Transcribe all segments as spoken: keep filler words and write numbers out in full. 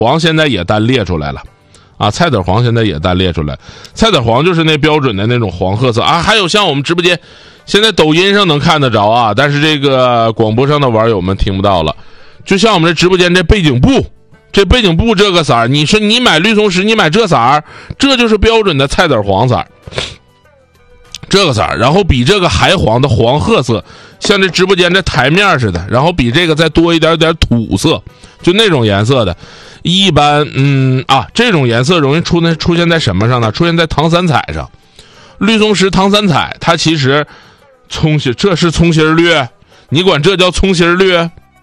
黄现在也单列出来了啊，菜籽黄现在也单列出来，菜籽黄就是那标准的那种黄褐色啊。还有像我们直播间现在抖音上能看得着啊，但是这个广播上的网友们听不到了。就像我们这直播间这背景布，这背景布这个色儿，你说你买绿松石，你买这色儿，这就是标准的菜籽黄色儿，这个色儿，然后比这个还黄的黄褐色，像这直播间这台面似的，然后比这个再多一点点土色，就那种颜色的。一般嗯啊，这种颜色容易出出现在什么上呢？出现在唐三彩上。绿松石唐三彩，它其实葱心，这是葱心绿，你管这叫葱心绿？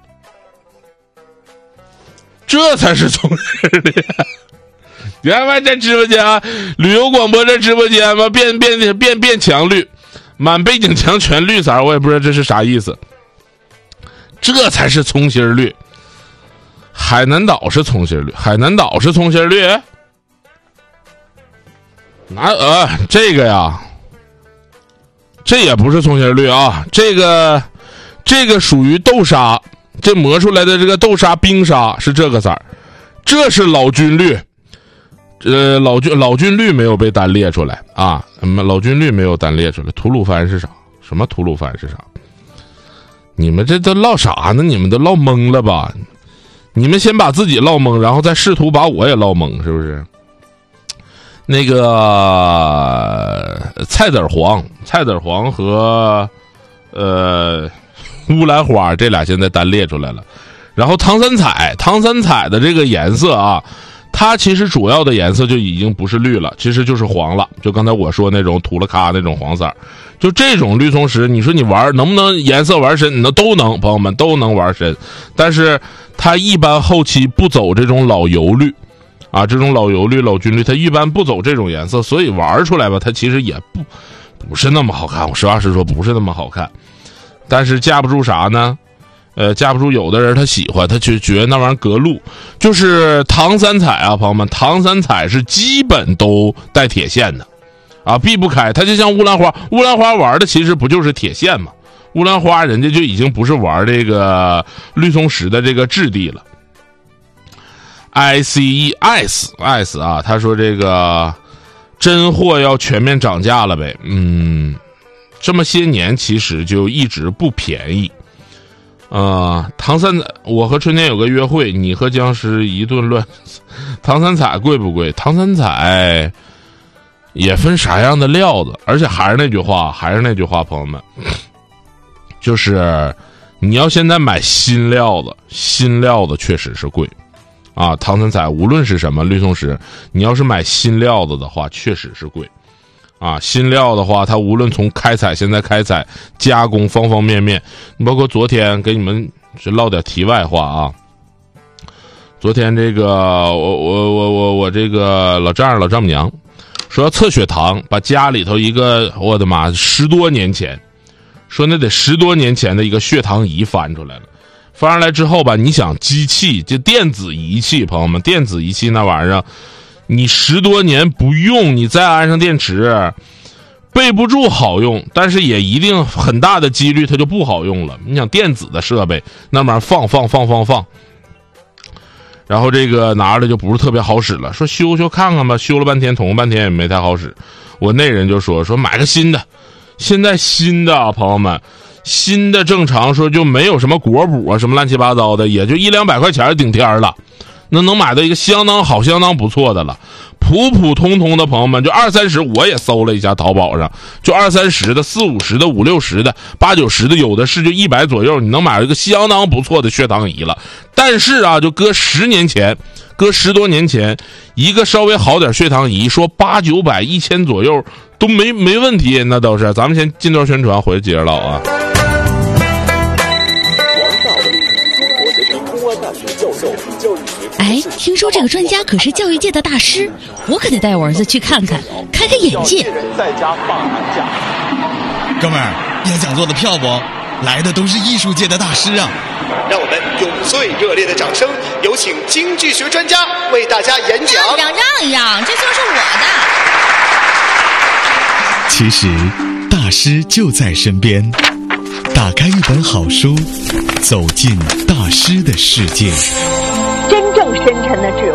这才是葱心绿。原来在直播间啊，旅游广播这直播间嘛，变变变变墙绿，满背景墙全绿色，我也不知道这是啥意思。这才是葱心绿。海南岛是葱心绿，海南岛是葱心绿。哪呃这个呀，这也不是葱心绿啊，这个这个属于豆沙，这磨出来的这个豆沙冰沙是这个色儿，这是老君绿。呃，老君老君绿没有被单列出来啊，嗯，老君绿没有单列出来。吐鲁番是啥？什么吐鲁番是啥？你们这都唠啥呢？你们都唠懵了吧？你们先把自己唠懵，然后再试图把我也唠懵，是不是？那个菜籽黄，菜籽黄和呃乌兰花这俩现在单列出来了。然后唐三彩，唐三彩的这个颜色啊，它其实主要的颜色就已经不是绿了，其实就是黄了。就刚才我说那种土了咖那种黄色，就这种绿松石，你说你玩能不能颜色玩深？那都能，朋友们都能玩深。但是它一般后期不走这种老油绿啊，这种老油绿、老军绿，它一般不走这种颜色，所以玩出来吧，它其实也不不是那么好看。我实话实说，不是那么好看。但是架不住啥呢？呃，架不住有的人他喜欢，他就觉得那玩意儿隔路。就是唐三彩啊，朋友们，唐三彩是基本都带铁线的，啊，避不开。它就像乌兰花，乌兰花玩的其实不就是铁线吗？乌兰花人家就已经不是玩这个绿松石的这个质地了。I C E S S 啊，他说这个真货要全面涨价了呗？嗯，这么些年其实就一直不便宜。呃，唐三彩，我和春天有个约会，你和僵尸一顿乱。唐三彩贵不贵？唐三彩也分啥样的料子，而且还是那句话，还是那句话，朋友们，就是你要现在买新料子，新料子确实是贵啊。唐三彩无论是什么绿松石，你要是买新料子的话，确实是贵。啊，新料的话，它无论从开采，现在开采、加工方方面面，包括昨天给你们是唠点题外话啊。昨天这个我我我我我这个老丈人老丈母娘说要测血糖，把家里头一个我的妈十多年前，说那得十多年前的一个血糖仪翻出来了。翻上来之后吧，你想机器就电子仪器，朋友们，电子仪器那玩意儿。你十多年不用，你再安上电池，备不住好用，但是也一定很大的几率它就不好用了。你想电子的设备，那玩意儿放放放放放，然后这个拿着就不是特别好使了。说修修看看吧，修了半天，捅了半天也没太好使。我那人就说说买个新的，现在新的啊，朋友们，新的正常说就没有什么果补啊，什么乱七八糟的，也就一两百块钱顶天了。那能买到一个相当好相当不错的了。普普通通的朋友们就二三十，我也搜了一下淘宝上，就二三十的、四五十的、五六十的、八九十的，有的是就一百左右，你能买到一个相当不错的血糖仪了。但是啊，就搁十年前，搁十多年前，一个稍微好点血糖仪说八九百、一千左右都没没问题，那都是。咱们先进段宣传，回去接着唠啊。 哎，听说这个专家可是教育界的大师，我可得带我儿子去看看，开开眼界。 在家放寒假， 哥们儿，演讲做的漂不？来的都是艺术界的大师啊！ 让我们用最热烈的掌声，有请经济学专家为大家演讲。 让让让让，这就是我的。其实，大师就在身边。打开一本好书，走进大师的世界。 真正深沉的智慧。